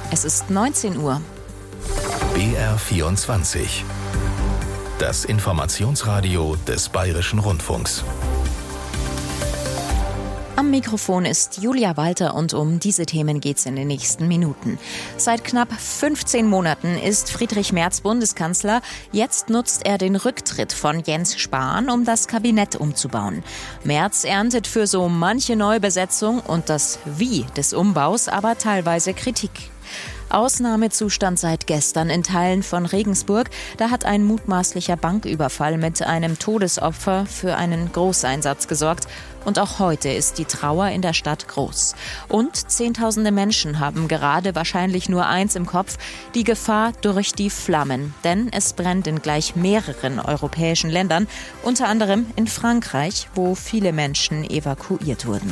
Es ist 19 Uhr. BR24. Das Informationsradio des Bayerischen Rundfunks. Am Mikrofon ist Julia Walter und um diese Themen geht's in den nächsten Minuten. Seit knapp 15 Monaten ist Friedrich Merz Bundeskanzler. Jetzt nutzt er den Rücktritt von Jens Spahn, um das Kabinett umzubauen. Merz erntet für so manche Neubesetzung und das Wie des Umbaus aber teilweise Kritik. Ausnahmezustand seit gestern in Teilen von Regensburg. Da hat ein mutmaßlicher Banküberfall mit einem Todesopfer für einen Großeinsatz gesorgt. Und auch heute ist die Trauer in der Stadt groß. Und Zehntausende Menschen haben gerade wahrscheinlich nur eins im Kopf: die Gefahr durch die Flammen. Denn es brennt in gleich mehreren europäischen Ländern, unter anderem in Frankreich, wo viele Menschen evakuiert wurden.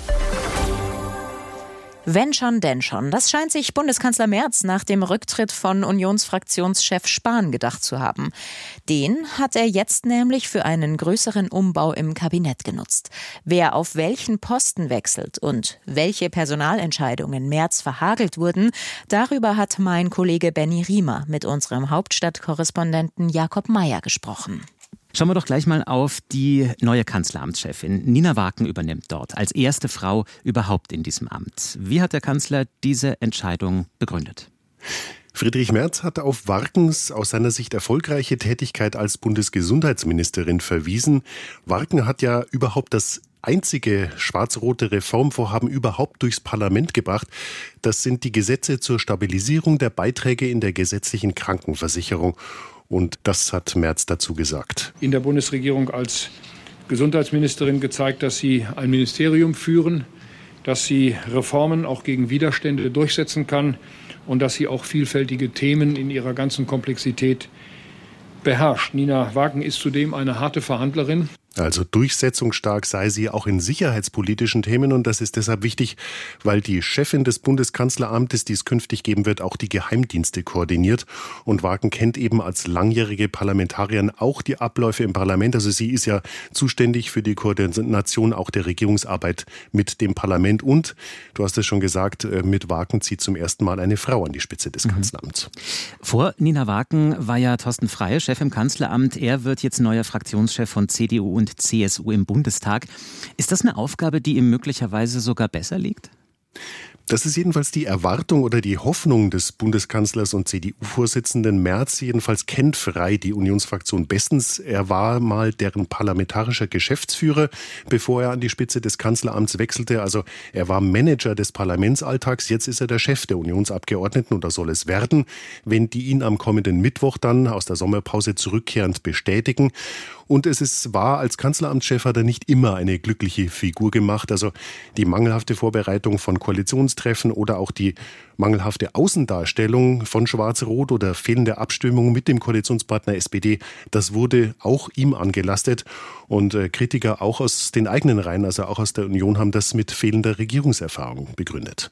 Wenn schon, denn schon. Das scheint sich Bundeskanzler Merz nach dem Rücktritt von Unionsfraktionschef Spahn gedacht zu haben. Den hat er jetzt nämlich für einen größeren Umbau im Kabinett genutzt. Wer auf welchen Posten wechselt und welche Personalentscheidungen Merz verhagelt wurden, darüber hat mein Kollege Benny Riemer mit unserem Hauptstadtkorrespondenten Jakob Mayer gesprochen. Schauen wir doch gleich mal auf die neue Kanzleramtschefin. Nina Waken übernimmt dort als erste Frau überhaupt in diesem Amt. Wie hat der Kanzler diese Entscheidung begründet? Friedrich Merz hat auf Wakens aus seiner Sicht erfolgreiche Tätigkeit als Bundesgesundheitsministerin verwiesen. Waken hat ja überhaupt das einzige schwarz-rote Reformvorhaben überhaupt durchs Parlament gebracht. Das sind die Gesetze zur Stabilisierung der Beiträge in der gesetzlichen Krankenversicherung. Und das hat Merz dazu gesagt. In der Bundesregierung als Gesundheitsministerin gezeigt, dass Sie ein Ministerium führen, dass sie Reformen auch gegen Widerstände durchsetzen kann und dass sie auch vielfältige Themen in ihrer ganzen Komplexität beherrscht. Nina Waken ist zudem eine harte Verhandlerin. Also durchsetzungsstark sei sie auch in sicherheitspolitischen Themen, und das ist deshalb wichtig, weil die Chefin des Bundeskanzleramtes, die es künftig geben wird, auch die Geheimdienste koordiniert. Und Waken kennt eben als langjährige Parlamentarierin auch die Abläufe im Parlament. Also sie ist ja zuständig für die Koordination auch der Regierungsarbeit mit dem Parlament. Und, du hast es schon gesagt, mit Waken zieht zum ersten Mal eine Frau an die Spitze des Kanzleramts. Vor Nina Waken war ja Thorsten Frey Chef im Kanzleramt. Er wird jetzt neuer Fraktionschef von CDU und CSU im Bundestag. Ist das eine Aufgabe, die ihm möglicherweise sogar besser liegt? Das ist jedenfalls die Erwartung oder die Hoffnung des Bundeskanzlers und CDU-Vorsitzenden Merz. Jedenfalls kennt Frey die Unionsfraktion bestens. Er war mal deren parlamentarischer Geschäftsführer, bevor er an die Spitze des Kanzleramts wechselte. Also er war Manager des Parlamentsalltags. Jetzt ist er der Chef der Unionsabgeordneten, und das soll es werden, wenn die ihn am kommenden Mittwoch dann aus der Sommerpause zurückkehrend bestätigen. Und war als Kanzleramtschef hat er nicht immer eine glückliche Figur gemacht. Also die mangelhafte Vorbereitung von Koalitionstreffen oder auch die mangelhafte Außendarstellung von Schwarz-Rot oder fehlende Abstimmung mit dem Koalitionspartner SPD, das wurde auch ihm angelastet. Und Kritiker auch aus den eigenen Reihen, also auch aus der Union, haben das mit fehlender Regierungserfahrung begründet.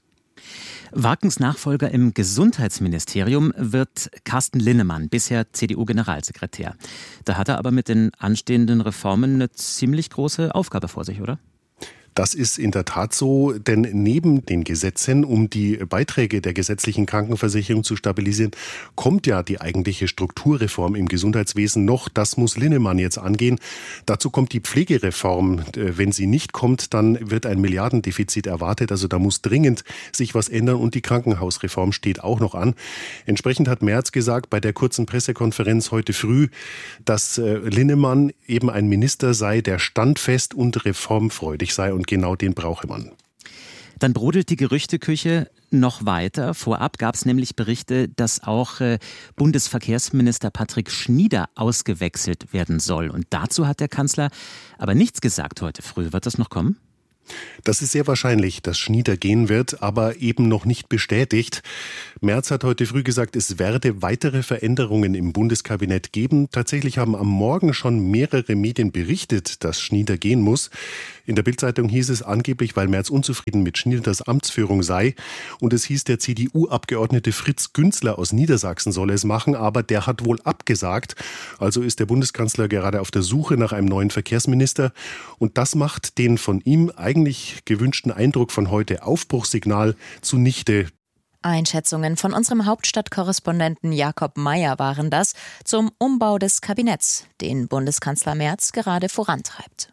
Wakens Nachfolger im Gesundheitsministerium wird Carsten Linnemann, bisher CDU-Generalsekretär. Da hat er aber mit den anstehenden Reformen eine ziemlich große Aufgabe vor sich, oder? Das ist in der Tat so, denn neben den Gesetzen, um die Beiträge der gesetzlichen Krankenversicherung zu stabilisieren, kommt ja die eigentliche Strukturreform im Gesundheitswesen noch. Das muss Linnemann jetzt angehen. Dazu kommt die Pflegereform. Wenn sie nicht kommt, dann wird ein Milliardendefizit erwartet. Also da muss dringend sich was ändern, und die Krankenhausreform steht auch noch an. Entsprechend hat Merz gesagt bei der kurzen Pressekonferenz heute früh, dass Linnemann eben ein Minister sei, der standfest und reformfreudig sei, und genau den brauche man. Dann brodelt die Gerüchteküche noch weiter. Vorab gab es nämlich Berichte, dass auch Bundesverkehrsminister Patrick Schnieder ausgewechselt werden soll. Und dazu hat der Kanzler aber nichts gesagt heute früh. Wird das noch kommen? Das ist sehr wahrscheinlich, dass Schnieder gehen wird, aber eben noch nicht bestätigt. Merz hat heute früh gesagt, es werde weitere Veränderungen im Bundeskabinett geben. Tatsächlich haben am Morgen schon mehrere Medien berichtet, dass Schnieder gehen muss. In der Bild-Zeitung hieß es angeblich, weil Merz unzufrieden mit Schnieders Amtsführung sei. Und es hieß, der CDU-Abgeordnete Fritz Günzler aus Niedersachsen solle es machen, aber der hat wohl abgesagt. Also ist der Bundeskanzler gerade auf der Suche nach einem neuen Verkehrsminister. Und das macht den von ihm eigentlich gewünschten Eindruck von heute Aufbruchssignal zunichte. Einschätzungen von unserem Hauptstadtkorrespondenten Jakob Mayer waren das zum Umbau des Kabinetts, den Bundeskanzler Merz gerade vorantreibt.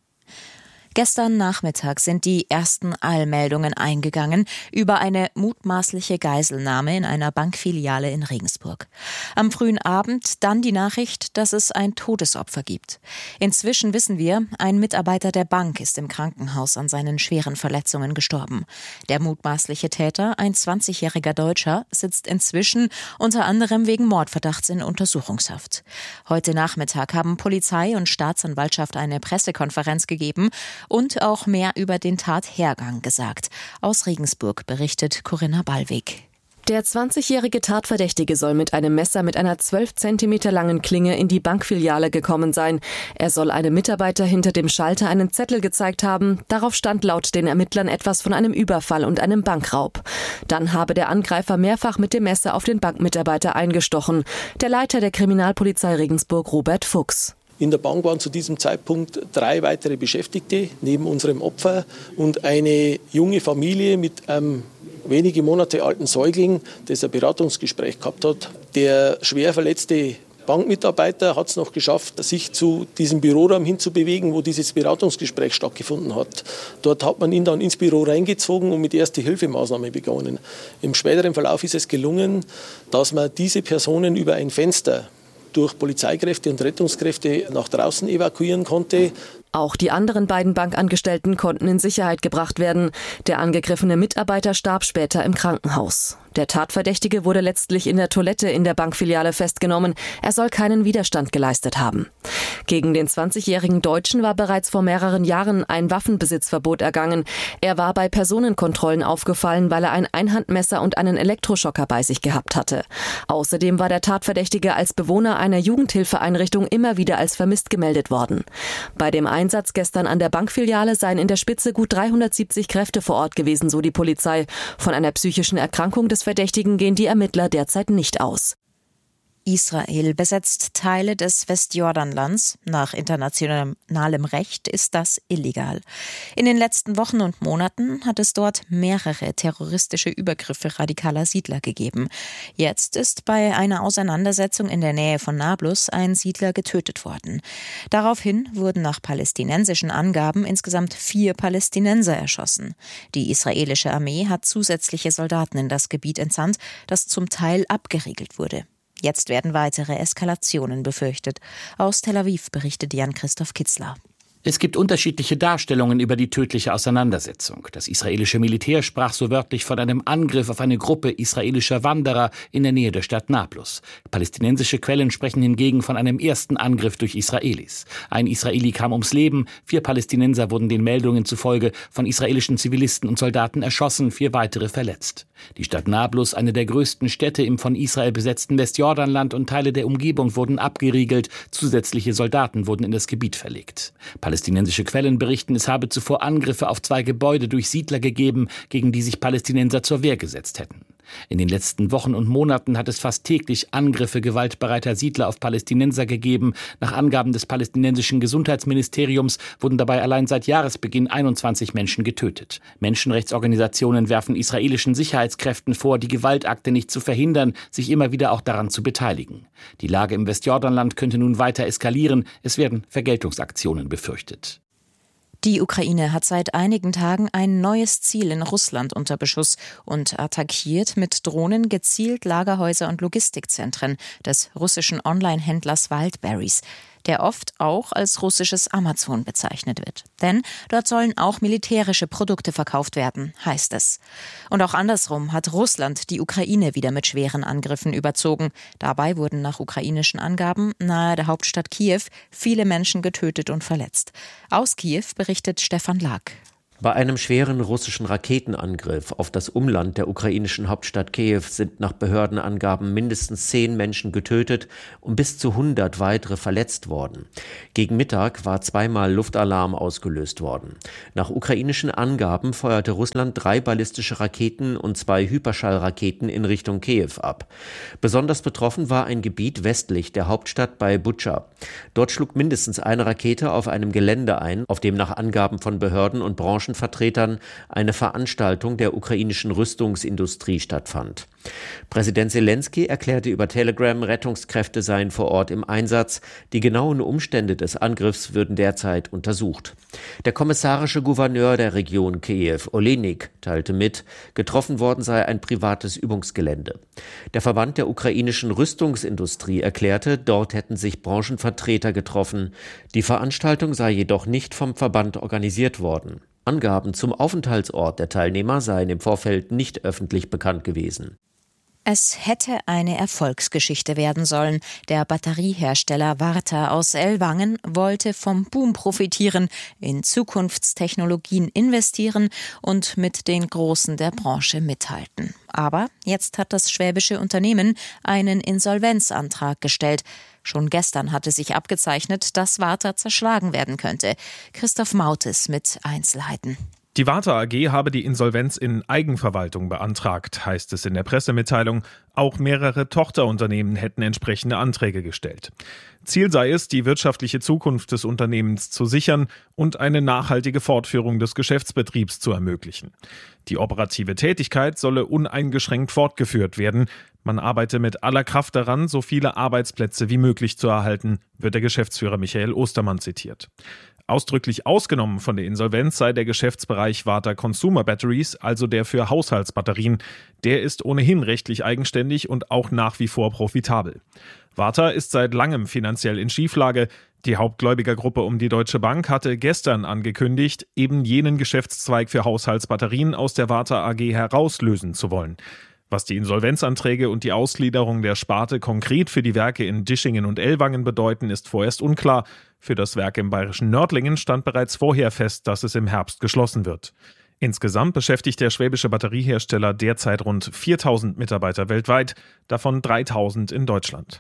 Gestern Nachmittag sind die ersten Eilmeldungen eingegangen über eine mutmaßliche Geiselnahme in einer Bankfiliale in Regensburg. Am frühen Abend dann die Nachricht, dass es ein Todesopfer gibt. Inzwischen wissen wir, ein Mitarbeiter der Bank ist im Krankenhaus an seinen schweren Verletzungen gestorben. Der mutmaßliche Täter, ein 20-jähriger Deutscher, sitzt inzwischen unter anderem wegen Mordverdachts in Untersuchungshaft. Heute Nachmittag haben Polizei und Staatsanwaltschaft eine Pressekonferenz gegeben und auch mehr über den Tathergang gesagt. Aus Regensburg berichtet Corinna Ballweg. Der 20-jährige Tatverdächtige soll mit einem Messer mit einer 12 Zentimeter langen Klinge in die Bankfiliale gekommen sein. Er soll einem Mitarbeiter hinter dem Schalter einen Zettel gezeigt haben. Darauf stand laut den Ermittlern etwas von einem Überfall und einem Bankraub. Dann habe der Angreifer mehrfach mit dem Messer auf den Bankmitarbeiter eingestochen. Der Leiter der Kriminalpolizei Regensburg, Robert Fuchs. In der Bank waren zu diesem Zeitpunkt 3 weitere Beschäftigte neben unserem Opfer und eine junge Familie mit einem wenige Monate alten Säugling, das ein Beratungsgespräch gehabt hat. Der schwer verletzte Bankmitarbeiter hat es noch geschafft, sich zu diesem Büroraum hinzubewegen, wo dieses Beratungsgespräch stattgefunden hat. Dort hat man ihn dann ins Büro reingezogen und mit Erste-Hilfe-Maßnahmen begonnen. Im späteren Verlauf ist es gelungen, dass man diese Personen über ein Fenster durch Polizeikräfte und Rettungskräfte nach draußen evakuieren konnte. Auch die anderen beiden Bankangestellten konnten in Sicherheit gebracht werden. Der angegriffene Mitarbeiter starb später im Krankenhaus. Der Tatverdächtige wurde letztlich in der Toilette in der Bankfiliale festgenommen. Er soll keinen Widerstand geleistet haben. Gegen den 20-jährigen Deutschen war bereits vor mehreren Jahren ein Waffenbesitzverbot ergangen. Er war bei Personenkontrollen aufgefallen, weil er ein Einhandmesser und einen Elektroschocker bei sich gehabt hatte. Außerdem war der Tatverdächtige als Bewohner einer Jugendhilfeeinrichtung immer wieder als vermisst gemeldet worden. Bei dem Einsatz gestern an der Bankfiliale seien in der Spitze gut 370 Kräfte vor Ort gewesen, so die Polizei. Von einer psychischen Erkrankung des Verdächtigen gehen die Ermittler derzeit nicht aus. Israel besetzt Teile des Westjordanlands. Nach internationalem Recht ist das illegal. In den letzten Wochen und Monaten hat es dort mehrere terroristische Übergriffe radikaler Siedler gegeben. Jetzt ist bei einer Auseinandersetzung in der Nähe von Nablus ein Siedler getötet worden. Daraufhin wurden nach palästinensischen Angaben insgesamt 4 Palästinenser erschossen. Die israelische Armee hat zusätzliche Soldaten in das Gebiet entsandt, das zum Teil abgeriegelt wurde. Jetzt werden weitere Eskalationen befürchtet. Aus Tel Aviv berichtet Jan-Christoph Kitzler. Es gibt unterschiedliche Darstellungen über die tödliche Auseinandersetzung. Das israelische Militär sprach so wörtlich von einem Angriff auf eine Gruppe israelischer Wanderer in der Nähe der Stadt Nablus. Palästinensische Quellen sprechen hingegen von einem ersten Angriff durch Israelis. Ein Israeli kam ums Leben, 4 Palästinenser wurden den Meldungen zufolge von israelischen Zivilisten und Soldaten erschossen, 4 weitere verletzt. Die Stadt Nablus, eine der größten Städte im von Israel besetzten Westjordanland, und Teile der Umgebung wurden abgeriegelt, zusätzliche Soldaten wurden in das Gebiet verlegt. Palästinensische Quellen berichten, es habe zuvor Angriffe auf 2 Gebäude durch Siedler gegeben, gegen die sich Palästinenser zur Wehr gesetzt hätten. In den letzten Wochen und Monaten hat es fast täglich Angriffe gewaltbereiter Siedler auf Palästinenser gegeben. Nach Angaben des palästinensischen Gesundheitsministeriums wurden dabei allein seit Jahresbeginn 21 Menschen getötet. Menschenrechtsorganisationen werfen israelischen Sicherheitskräften vor, die Gewaltakte nicht zu verhindern, sich immer wieder auch daran zu beteiligen. Die Lage im Westjordanland könnte nun weiter eskalieren. Es werden Vergeltungsaktionen befürchtet. Die Ukraine hat seit einigen Tagen ein neues Ziel in Russland unter Beschuss und attackiert mit Drohnen gezielt Lagerhäuser und Logistikzentren des russischen Online-Händlers Wildberries, der oft auch als russisches Amazon bezeichnet wird. Denn dort sollen auch militärische Produkte verkauft werden, heißt es. Und auch andersrum hat Russland die Ukraine wieder mit schweren Angriffen überzogen. Dabei wurden nach ukrainischen Angaben nahe der Hauptstadt Kiew viele Menschen getötet und verletzt. Aus Kiew berichtet Stefan Lag. Bei einem schweren russischen Raketenangriff auf das Umland der ukrainischen Hauptstadt Kiew sind nach Behördenangaben mindestens 10 Menschen getötet und bis zu 100 weitere verletzt worden. Gegen Mittag war 2-mal Luftalarm ausgelöst worden. Nach ukrainischen Angaben feuerte Russland 3 ballistische Raketen und 2 Hyperschallraketen in Richtung Kiew ab. Besonders betroffen war ein Gebiet westlich der Hauptstadt bei Butscha. Dort schlug mindestens eine Rakete auf einem Gelände ein, auf dem nach Angaben von Behörden und Branchen Branchenvertretern eine Veranstaltung der ukrainischen Rüstungsindustrie stattfand. Präsident Selenskyj erklärte über Telegram, Rettungskräfte seien vor Ort im Einsatz. Die genauen Umstände des Angriffs würden derzeit untersucht. Der kommissarische Gouverneur der Region Kiew, Olenik, teilte mit, getroffen worden sei ein privates Übungsgelände. Der Verband der ukrainischen Rüstungsindustrie erklärte, dort hätten sich Branchenvertreter getroffen. Die Veranstaltung sei jedoch nicht vom Verband organisiert worden. Angaben zum Aufenthaltsort der Teilnehmer seien im Vorfeld nicht öffentlich bekannt gewesen. Es hätte eine Erfolgsgeschichte werden sollen. Der Batteriehersteller Varta aus Ellwangen wollte vom Boom profitieren, in Zukunftstechnologien investieren und mit den Großen der Branche mithalten. Aber jetzt hat das schwäbische Unternehmen einen Insolvenzantrag gestellt. Schon gestern hatte sich abgezeichnet, dass Varta zerschlagen werden könnte. Christoph Mautes mit Einzelheiten. Die Varta AG habe die Insolvenz in Eigenverwaltung beantragt, heißt es in der Pressemitteilung. Auch mehrere Tochterunternehmen hätten entsprechende Anträge gestellt. Ziel sei es, die wirtschaftliche Zukunft des Unternehmens zu sichern und eine nachhaltige Fortführung des Geschäftsbetriebs zu ermöglichen. Die operative Tätigkeit solle uneingeschränkt fortgeführt werden. Man arbeite mit aller Kraft daran, so viele Arbeitsplätze wie möglich zu erhalten, wird der Geschäftsführer Michael Ostermann zitiert. Ausdrücklich ausgenommen von der Insolvenz sei der Geschäftsbereich Varta Consumer Batteries, also der für Haushaltsbatterien. Der ist ohnehin rechtlich eigenständig und auch nach wie vor profitabel. Varta ist seit langem finanziell in Schieflage. Die Hauptgläubigergruppe um die Deutsche Bank hatte gestern angekündigt, eben jenen Geschäftszweig für Haushaltsbatterien aus der Varta AG herauslösen zu wollen. Was die Insolvenzanträge und die Ausgliederung der Sparte konkret für die Werke in Dischingen und Ellwangen bedeuten, ist vorerst unklar. Für das Werk im bayerischen Nördlingen stand bereits vorher fest, dass es im Herbst geschlossen wird. Insgesamt beschäftigt der schwäbische Batteriehersteller derzeit rund 4.000 Mitarbeiter weltweit, davon 3.000 in Deutschland.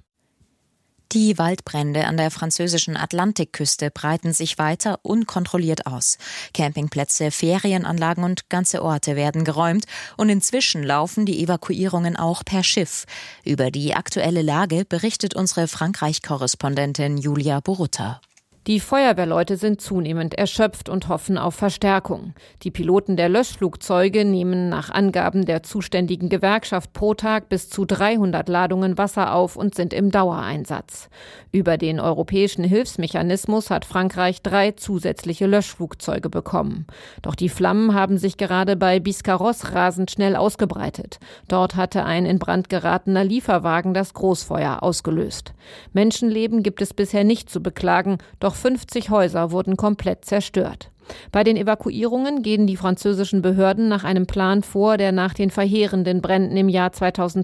Die Waldbrände an der französischen Atlantikküste breiten sich weiter unkontrolliert aus. Campingplätze, Ferienanlagen und ganze Orte werden geräumt und inzwischen laufen die Evakuierungen auch per Schiff. Über die aktuelle Lage berichtet unsere Frankreich-Korrespondentin Julia Borutta. Die Feuerwehrleute sind zunehmend erschöpft und hoffen auf Verstärkung. Die Piloten der Löschflugzeuge nehmen nach Angaben der zuständigen Gewerkschaft pro Tag bis zu 300 Ladungen Wasser auf und sind im Dauereinsatz. Über den europäischen Hilfsmechanismus hat Frankreich 3 zusätzliche Löschflugzeuge bekommen. Doch die Flammen haben sich gerade bei Biscarrosse rasend schnell ausgebreitet. Dort hatte ein in Brand geratener Lieferwagen das Großfeuer ausgelöst. Menschenleben gibt es bisher nicht zu beklagen, doch 50 Häuser wurden komplett zerstört. Bei den Evakuierungen gehen die französischen Behörden nach einem Plan vor, der nach den verheerenden Bränden im Jahr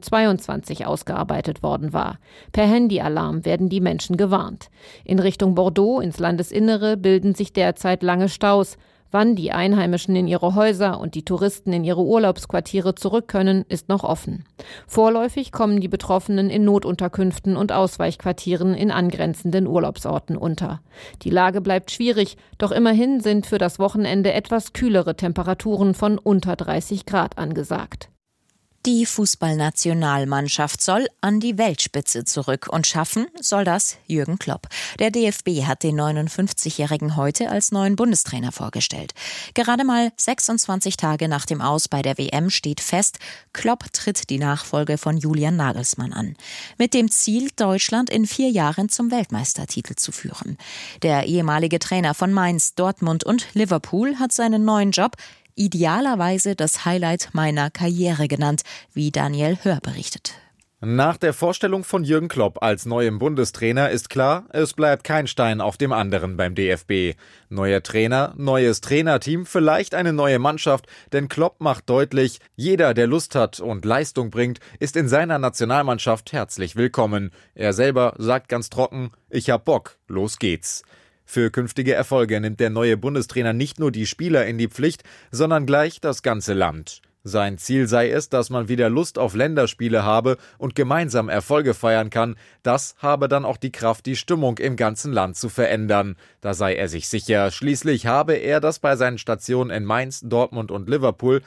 2022 ausgearbeitet worden war. Per Handyalarm werden die Menschen gewarnt. In Richtung Bordeaux, ins Landesinnere, bilden sich derzeit lange Staus. Wann die Einheimischen in ihre Häuser und die Touristen in ihre Urlaubsquartiere zurück können, ist noch offen. Vorläufig kommen die Betroffenen in Notunterkünften und Ausweichquartieren in angrenzenden Urlaubsorten unter. Die Lage bleibt schwierig, doch immerhin sind für das Wochenende etwas kühlere Temperaturen von unter 30 Grad angesagt. Die Fußballnationalmannschaft soll an die Weltspitze zurück und schaffen soll das Jürgen Klopp. Der DFB hat den 59-Jährigen heute als neuen Bundestrainer vorgestellt. Gerade mal 26 Tage nach dem Aus bei der WM steht fest, Klopp tritt die Nachfolge von Julian Nagelsmann an. Mit dem Ziel, Deutschland in 4 Jahren zum Weltmeistertitel zu führen. Der ehemalige Trainer von Mainz, Dortmund und Liverpool hat seinen neuen Job idealerweise das Highlight meiner Karriere genannt, wie Daniel Hör berichtet. Nach der Vorstellung von Jürgen Klopp als neuem Bundestrainer ist klar, es bleibt kein Stein auf dem anderen beim DFB. Neuer Trainer, neues Trainerteam, vielleicht eine neue Mannschaft, denn Klopp macht deutlich, jeder, der Lust hat und Leistung bringt, ist in seiner Nationalmannschaft herzlich willkommen. Er selber sagt ganz trocken, ich hab Bock, los geht's. Für künftige Erfolge nimmt der neue Bundestrainer nicht nur die Spieler in die Pflicht, sondern gleich das ganze Land. Sein Ziel sei es, dass man wieder Lust auf Länderspiele habe und gemeinsam Erfolge feiern kann. Das habe dann auch die Kraft, die Stimmung im ganzen Land zu verändern. Da sei er sich sicher. Schließlich habe er das bei seinen Stationen in Mainz, Dortmund und Liverpool